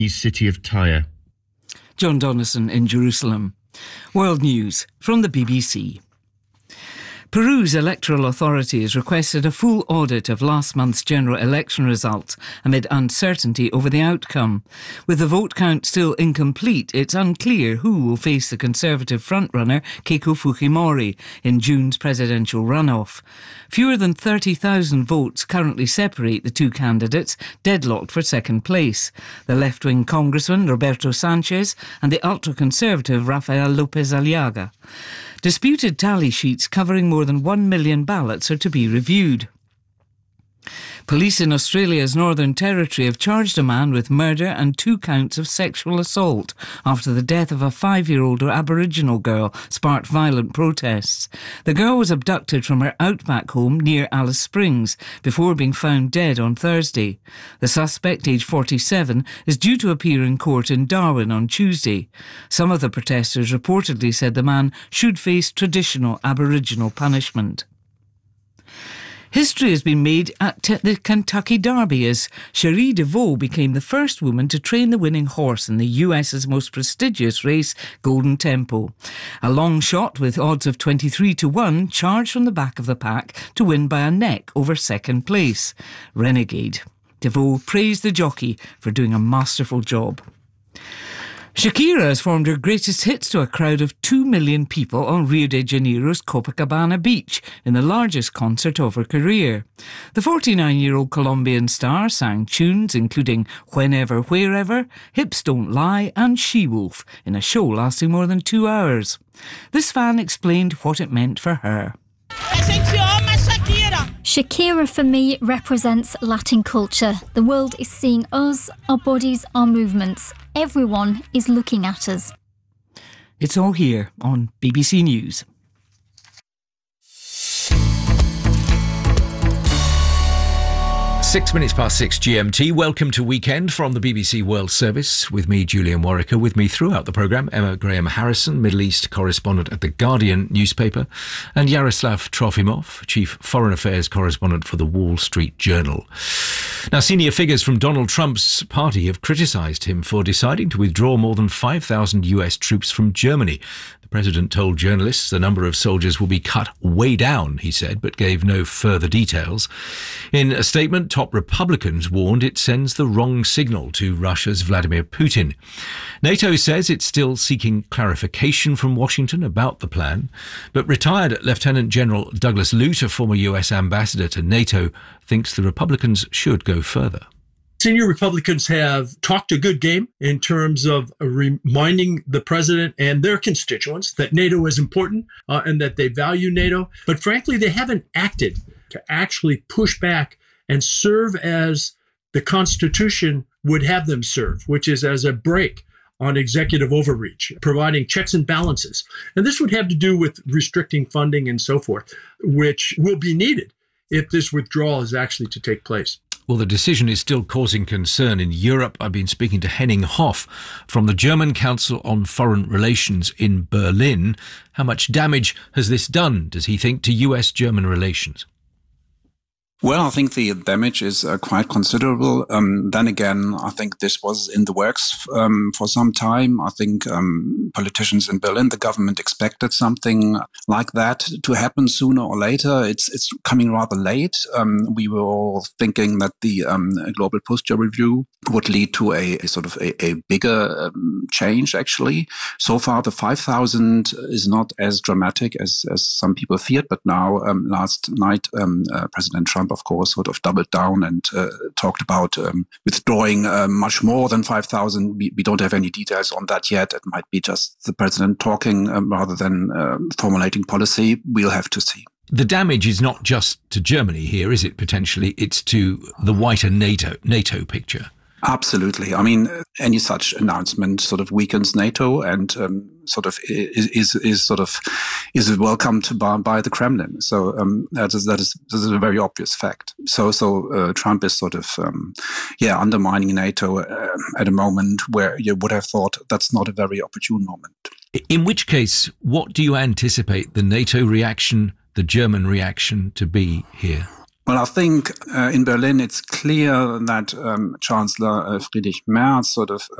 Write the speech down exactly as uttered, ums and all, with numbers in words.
city of Tyre. John Donnison in Jerusalem. World News from the B B C. Peru's electoral authority has requested a full audit of last month's general election results amid uncertainty over the outcome. With the vote count still incomplete, it's unclear who will face the Conservative frontrunner Keiko Fujimori in June's presidential runoff. Fewer than thirty thousand votes currently separate the two candidates, deadlocked for second place. The left-wing congressman Roberto Sanchez and the ultra-conservative Rafael Lopez Aliaga. Disputed tally sheets covering more than one million ballots are to be reviewed. Police in Australia's Northern Territory have charged a man with murder and two counts of sexual assault after the death of a five-year-old Aboriginal girl sparked violent protests. The girl was abducted from her outback home near Alice Springs before being found dead on Thursday. The suspect, aged forty-seven, is due to appear in court in Darwin on Tuesday. Some of the protesters reportedly said the man should face traditional Aboriginal punishment. History has been made at the Kentucky Derby as Cherie DeVaux became the first woman to train the winning horse in the U S's most prestigious race, Golden Tempo. A long shot with odds of twenty-three to one charged from the back of the pack to win by a neck over second place. Renegade. DeVaux praised the jockey for doing a masterful job. Shakira has formed her greatest hits to a crowd of two million people on Rio de Janeiro's Copacabana beach in the largest concert of her career. The forty-nine-year-old Colombian star sang tunes including Whenever, Wherever, Hips Don't Lie and She-Wolf in a show lasting more than two hours. This fan explained what it meant for her. Shakira for me represents Latin culture. The world is seeing us, our bodies, our movements. Everyone is looking at us. It's all here on B B C News. Six minutes past six G M T. Welcome to Weekend from the B B C World Service with me, Julian Warwicker. With me throughout the programme, Emma Graham Harrison, Middle East correspondent at The Guardian newspaper, and Yaroslav Trofimov, Chief Foreign Affairs correspondent for The Wall Street Journal. Now, senior figures from Donald Trump's party have criticised him for deciding to withdraw more than five thousand U S troops from Germany. The president told journalists the number of soldiers will be cut way down, he said, but gave no further details. In a statement, top Republicans warned it sends the wrong signal to Russia's Vladimir Putin. NATO says it's still seeking clarification from Washington about the plan, but retired Lieutenant General Douglas Lute, a former U S ambassador to NATO, thinks the Republicans should go further. Senior Republicans have talked a good game in terms of reminding the president and their constituents that NATO is important uh, and that they value NATO. But frankly, they haven't acted to actually push back and serve as the Constitution would have them serve, which is as a brake on executive overreach, providing checks and balances. And this would have to do with restricting funding and so forth, which will be needed if this withdrawal is actually to take place. Well, the decision is still causing concern in Europe. I've been speaking to Henning Hoff from the German Council on Foreign Relations in Berlin. How much damage has this done, does he think, to U S-German relations? Well, I think the damage is uh, quite considerable. Um, then again, I think this was in the works um, for some time. I think um, politicians in Berlin, the government expected something like that to happen sooner or later. It's it's coming rather late. Um, we were all thinking that the um, global posture review would lead to a, a sort of a, a bigger um, change, actually. So far, the five thousand is not as dramatic as, as some people feared. But now, um, last night, um, uh, President Trump, of course, sort of doubled down and uh, talked about um, withdrawing uh, much more than five thousand. We, we don't have any details on that yet. It might be just the president talking um, rather than uh, formulating policy. We'll have to see. The damage is not just to Germany here, is it, potentially? It's to the wider NATO NATO picture. Absolutely. I mean, any such announcement sort of weakens NATO and um, sort of is, is is sort of is welcomed by, by the Kremlin. So um, that is that is that is a very obvious fact. So so uh, Trump is sort of um, yeah undermining NATO uh, at a moment where you would have thought that's not a very opportune moment. In which case, what do you anticipate the NATO reaction, the German reaction to be here? Well, I think uh, in Berlin it's clear that um, Chancellor uh, Friedrich Merz sort of